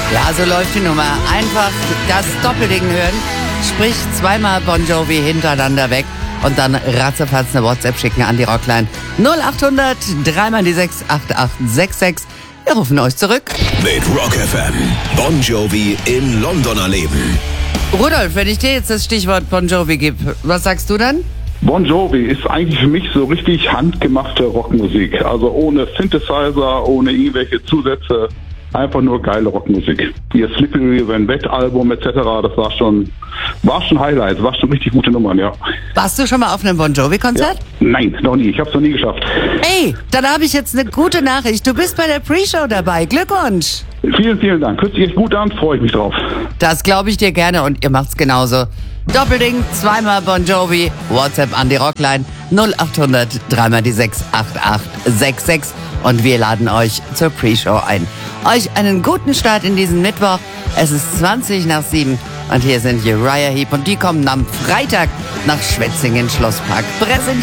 Ja, so läuft die Nummer. Einfach das Doppelding hören, sprich zweimal Bon Jovi hintereinander weg und dann ratzefatz eine WhatsApp schicken an die Rockline 0800 3 die 6 8866. Wir rufen euch zurück. Mit Rock FM. Bon Jovi im Londoner Leben. Rudolf, wenn ich dir jetzt das Stichwort Bon Jovi gebe, was sagst du dann? Bon Jovi ist eigentlich für mich so richtig handgemachte Rockmusik. Also ohne Synthesizer, ohne irgendwelche Zusätze. Einfach nur geile Rockmusik. Ihr Slippery When Wet Album etc., das war schon Highlight, war schon richtig gute Nummern, ja. Warst du schon mal auf einem Bon Jovi-Konzert? Ja. Nein, noch nie. Ich habe es noch nie geschafft. Ey, dann habe ich jetzt eine gute Nachricht. Du bist bei der Pre-Show dabei. Glückwunsch! Vielen, vielen Dank. Hört sich echt gut an, freue ich mich drauf. Das glaube ich dir gerne und ihr macht's genauso. Doppelding, zweimal Bon Jovi, WhatsApp an die Rockline 0800 3 die 6 8866 und wir laden euch zur Pre-Show ein. Euch einen guten Start in diesen Mittwoch. Es ist 7:20 und hier sind Uriah Heep und die kommen am Freitag nach Schwetzingen Schlosspark. Präsentiert